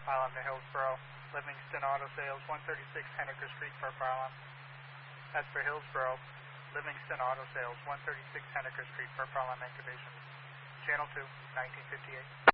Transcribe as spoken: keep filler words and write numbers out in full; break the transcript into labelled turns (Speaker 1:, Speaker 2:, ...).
Speaker 1: Pylon to Hillsboro. Livingston Auto Sales, one thirty-six Henniker Street per pylon. As for Hillsboro, Livingston Auto Sales, one thirty-six Henniker Street per pylon activation. Channel two, nineteen fifty-eight.